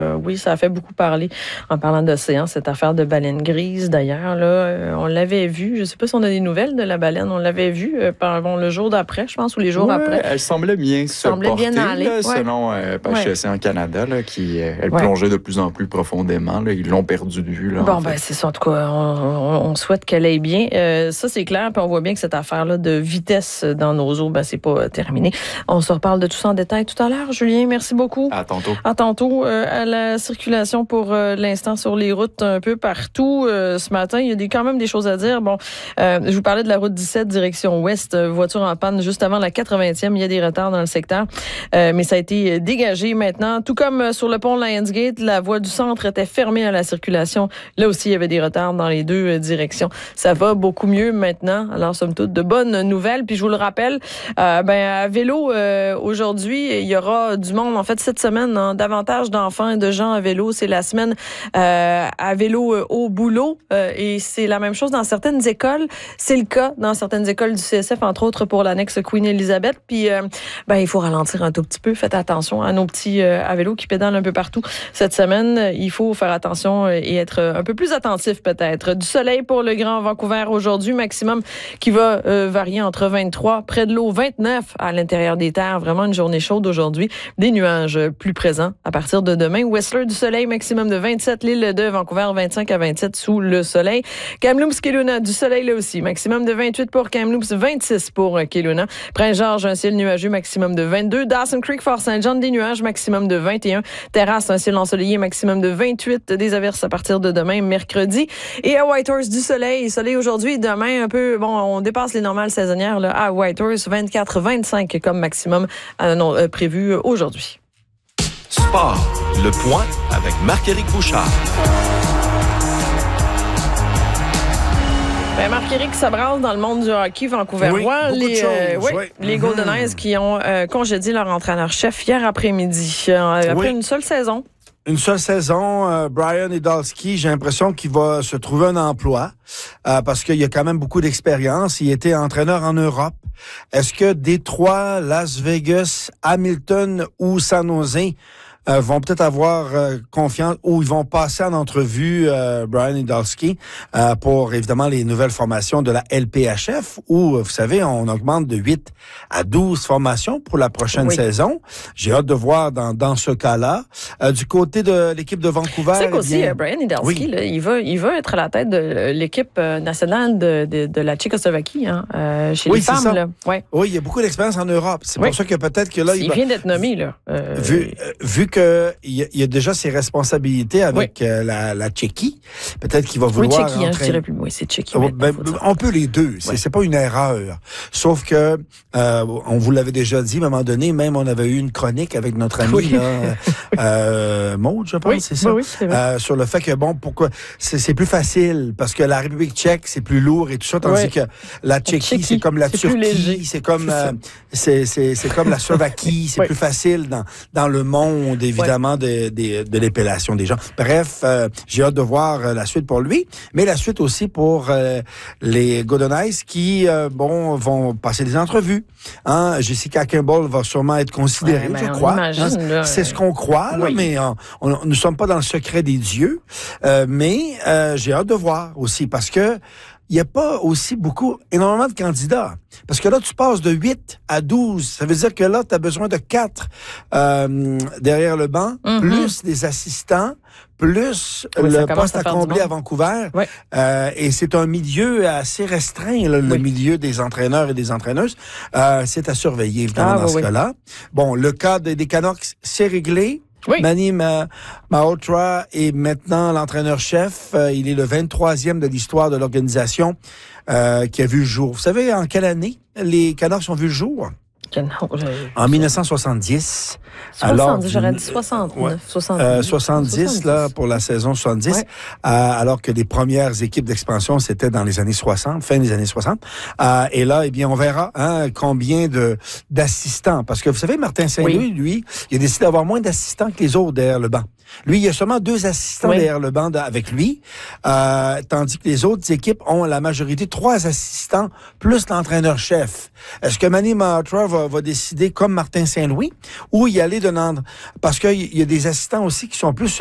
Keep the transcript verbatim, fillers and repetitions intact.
Euh, oui, ça a fait beaucoup parler en parlant d'océan, cette affaire de baleine grise. D'ailleurs, là, euh, on l'avait vu. Je ne sais pas si on a des nouvelles de la baleine. On l'avait vu euh, par, bon, le jour d'après, je pense, ou les jours ouais, après. Elle semblait bien se semblait porter, bien aller, là, ouais. selon euh, Pêche ouais. Océan Canada, là, qui euh, elle ouais. plongeait de plus en plus profondément. Là. Ils l'ont perdu de vue. Là, bon, en ben fait. c'est ça. En tout cas, on, on, on souhaite qu'elle aille bien. Euh, ça, c'est clair. Puis on voit bien que cette affaire-là de vitesse dans nos eaux, ben c'est pas euh, terminé. On se reparle de tout ça en détail tout à l'heure. Julien, merci beaucoup. À tantôt. À tantôt. Euh, à la circulation pour euh, l'instant sur les routes un peu partout. Euh, ce matin, il y a des, quand même des choses à dire. Bon, euh, je vous parlais de la route dix-sept, direction ouest. Euh, voiture en panne juste avant la quatre-vingtième. Il y a des retards dans le secteur. Euh, mais ça a été dégagé maintenant. Tout comme sur le pont Lionsgate, la voie du centre était fermée à la circulation. Là aussi, il y avait des retards dans les deux euh, directions. Ça va beaucoup mieux maintenant. Alors, somme toute, de bonnes nouvelles. Puis, je vous le rappelle, euh, ben, à vélo, euh, aujourd'hui, il y aura du monde. En fait, cette semaine, hein, davantage d'enfants et de gens à vélo. C'est la semaine euh, à vélo euh, au boulot. Euh, et c'est la même chose dans certaines écoles. C'est le cas dans certaines écoles du C S F, entre autres pour l'annexe Queen Elizabeth. Puis, euh, ben, il faut ralentir un tout petit peu. Faites attention à nos petits euh, à vélo qui pédalent un peu partout cette semaine. Il faut faire attention et être un peu plus attentif peut-être. Du soleil pour le Grand Vancouver aujourd'hui, maximum qui va euh, varier entre vingt-trois, près de l'eau, vingt-neuf à l'intérieur des terres. Vraiment une journée chaude aujourd'hui. Des nuages plus présents à partir de demain. Whistler, du soleil, maximum de vingt-sept. L'île de Vancouver, vingt-cinq à vingt-sept sous le soleil. Kamloops, Kelowna, du soleil là aussi. Maximum de vingt-huit pour Kamloops, vingt-six pour Kelowna. Prince-Georges, un ciel nuageux, maximum de vingt-deux. Dawson Creek, Fort-Saint-John, des nuages, maximum de vingt et un. Terrasse, un ciel ensoleillé, maximum de vingt-huit. Des averses à partir de demain, mercredi. Et à Whitehorse, du soleil. Soleil aujourd'hui, demain, un peu, bon, on dépasse les normales saisonnières, là, à Whitehorse, vingt-quatre à vingt-cinq comme maximum euh, non, euh, prévu aujourd'hui. Sport, le point avec Marc-Éric Bouchard. Ben Marc-Éric, ça brasse dans le monde du hockey vancouverois. Oui, les, choses, euh, oui, oui. les Mm-hmm. Golden Knights qui ont euh, congédié leur entraîneur-chef hier après-midi. Euh, après Oui. une seule saison. Une seule saison, euh, Brian Idalski, j'ai l'impression qu'il va se trouver un emploi euh, parce qu'il y a quand même beaucoup d'expérience. Il était entraîneur en Europe. Est-ce que Détroit, Las Vegas, Hamilton ou San Jose euh, vont peut-être avoir euh, confiance ou ils vont passer en entrevue euh, Brian Idalski euh, pour évidemment les nouvelles formations de la L P H F où, vous savez, on augmente de huit à douze formations pour la prochaine oui. saison. J'ai hâte de voir dans, dans ce cas-là. Euh, du côté de l'équipe de Vancouver... C'est qu'aussi, eh bien, euh, Brian Idalski, oui. là, il, va, il va être à la tête de l'équipe nationale de, de, de la Tchécoslovaquie, hein, euh, chez Oui, les c'est femmes. ça. Là. Ouais. Oui, il y a beaucoup d'expérience en Europe. C'est oui. pour ça que peut-être que là... Il, il va... vient d'être nommé, là. Euh... Vu, euh, vu qu'il y, a, il y a déjà ses responsabilités avec oui. euh, la, la Tchéquie, peut-être qu'il va vouloir... Oui, Tchéquie, hein, je dirais plus. Oui, c'est Tchéquie. Oh, ben, on peut les deux. C'est, oui. c'est pas une erreur. Sauf que, euh, on vous l'avait déjà dit, à un moment donné, même on avait eu une chronique avec notre ami, oui. là, euh, Maud, je pense, oui. c'est ça? Oui, c'est vrai. Euh, sur le fait que, bon, pourquoi... C'est, c'est plus facile, parce que la République tchèque, c'est plus lourd et tout ça, tandis oui. que la Tchéquie, Tchéquie, c'est comme la c'est Turquie, c'est comme, c'est, euh, c'est, c'est, c'est comme la Slovaquie, c'est oui. plus facile dans, dans le monde, évidemment, oui. de, de, de l'épellation des gens. Bref, euh, j'ai hâte de voir euh, la suite pour lui, mais la suite aussi pour euh, les Golden Knights qui, euh, bon, vont passer des entrevues. Hein? Jessica Campbell va sûrement être considérée, ouais, je crois. Imagine, hein? là, c'est ce qu'on croit, là, oui. mais on, on, nous ne sommes pas dans le secret des dieux. Euh, mais euh, j'ai hâte de voir aussi, parce que il n'y a pas aussi beaucoup, énormément de candidats. Parce que là, tu passes de huit à douze. Ça veut dire que là, tu as besoin de quatre euh, derrière le banc, mm-hmm. plus des assistants, plus oui, le poste à, à combler à Vancouver. Oui. Euh, et c'est un milieu assez restreint, là, oui. le milieu des entraîneurs et des entraîneuses. Euh, c'est à surveiller, évidemment, ah, dans oui, ce oui. cas-là. Bon, le cas des, des Canucks, c'est réglé. Oui. Manny Ma- Malhotra est maintenant l'entraîneur-chef. Euh, il est le vingt-troisième de l'histoire de l'organisation euh, qui a vu le jour. Vous savez en quelle année les Canucks ont vu le jour? Non, en dix-neuf cent soixante-dix. soixante-dix, alors, j'aurais dit soixante-neuf. Ouais, soixante-dix, euh, soixante-dix, soixante-dix, là, pour la saison soixante-dix. Ouais. Euh, alors que les premières équipes d'expansion, c'était dans les années soixante, fin des années soixante. Euh, et là, eh bien, on verra hein, combien de d'assistants. Parce que vous savez, Martin Saint-Louis, oui. lui, il a décidé d'avoir moins d'assistants que les autres derrière le banc. Lui, il y a seulement deux assistants Oui. derrière le banc de- avec lui, euh, tandis que les autres équipes ont la majorité trois assistants plus l'entraîneur-chef. Est-ce que Manny Matra va, va décider comme Martin Saint-Louis ou y aller de Parce qu'il y a des assistants aussi qui sont plus